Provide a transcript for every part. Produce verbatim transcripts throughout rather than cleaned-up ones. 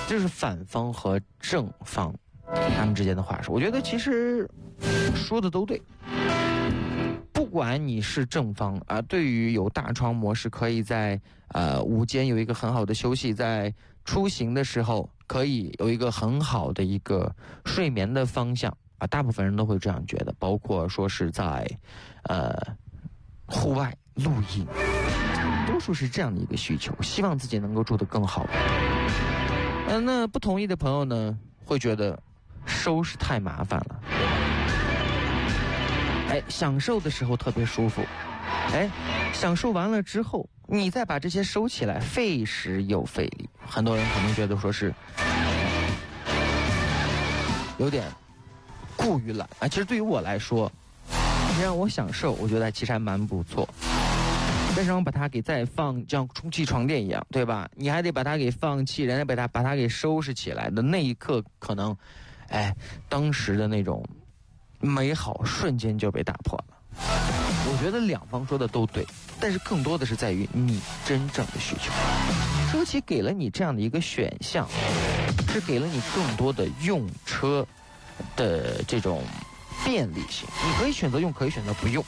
这是反方和正方他们之间的话术。我觉得其实说的都对。不管你是正方啊，对于有大窗模式，可以在呃午间有一个很好的休息，在出行的时候可以有一个很好的一个睡眠的方向啊，大部分人都会这样觉得，包括说是在呃户外露营，多数是这样的一个需求，希望自己能够住得更好。嗯、呃，那不同意的朋友呢，会觉得收拾太麻烦了。哎，享受的时候特别舒服，哎，享受完了之后，你再把这些收起来，费时又费力。很多人可能觉得说是有点过于懒啊。其实对于我来说，你让我享受，我觉得其实还蛮不错。但是让我把它给再放，像充气床垫一样，对吧？你还得把它给放气，人家把它把它给收拾起来的那一刻，可能，哎，当时的那种美好瞬间就被打破了。我觉得两方说的都对，但是更多的是在于你真正的需求。车企给了你这样的一个选项，是给了你更多的用车的这种便利性，你可以选择用，可以选择不用。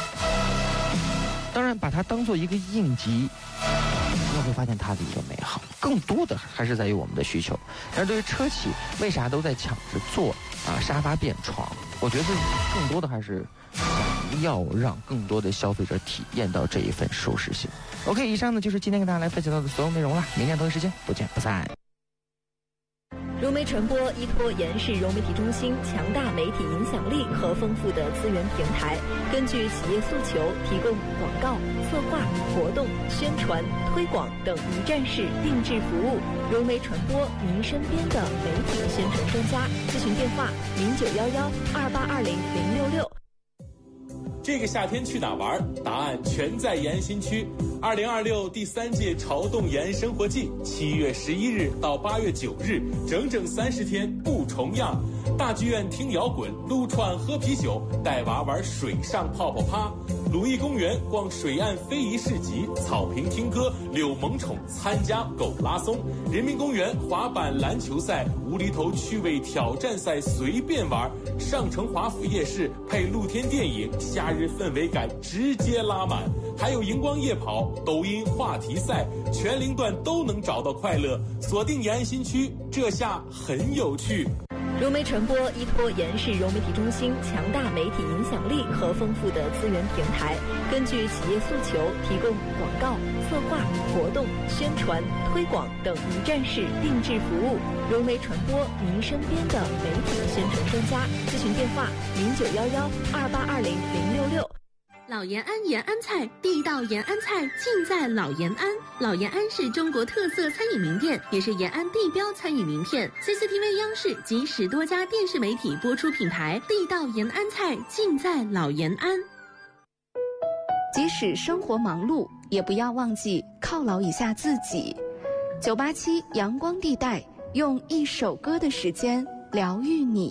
当然把它当做一个应急，你会发现它的一个美好，更多的还是在于我们的需求。而对于车企为啥都在抢着做啊沙发变床，我觉得更多的还是想要让更多的消费者体验到这一份舒适性。 OK， 以上呢就是今天跟大家来分享到的所有内容了，明天同一时间不见不散。 融媒传播依托延世融媒体中心强大媒体影响力和丰富的资源平台，根据企业诉求提供广告、策划、活动、宣传、推广等一站式定制服务。融媒传播，您身边的媒体宣传专家。咨询电话：零九幺幺二八二零零六六。 这个夏天去哪玩？答案全在延安新区。二零二六第三届潮动延安生活季，七月十一日到八月九日，整整三十天不重样。大剧院听摇滚，撸串喝啤酒，带娃玩水上泡泡趴。鲁艺公园逛水岸非遗市集，草坪听歌，柳萌宠参加狗拉松。人民公园滑板篮球赛，无厘头趣味挑战赛随便玩。上城华府夜市配露天电影，夏日氛围感直接拉满。还有荧光夜跑、抖音话题赛，全龄段都能找到快乐。锁定延安新区，这下很有趣。 融媒传播依托延世融媒体中心强大媒体影响力和丰富的资源平台，根据企业诉求提供广告、策划、活动、宣传、推广等一站式定制服务。融媒传播，您身边的媒体宣传专家。咨询电话：零九幺幺二八二零零六六。 老延安延安菜，地道延安菜尽在老延安。老延安是中国特色餐饮名店，也是延安地标餐饮名片。C C T V、央视及十多家电视媒体播出品牌，地道延安菜尽在老延安。 即使生活忙碌，也不要忘记犒劳一下自己。九八七阳光地带，用一首歌的时间疗愈你。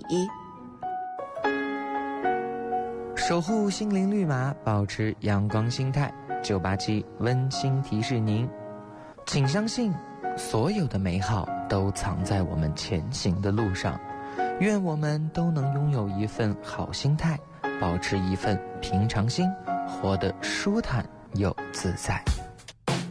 守护心灵绿码，保持阳光心态。九八七温馨提示您，请相信，所有的美好都藏在我们前行的路上。愿我们都能拥有一份好心态，保持一份平常心，活得舒坦又自在。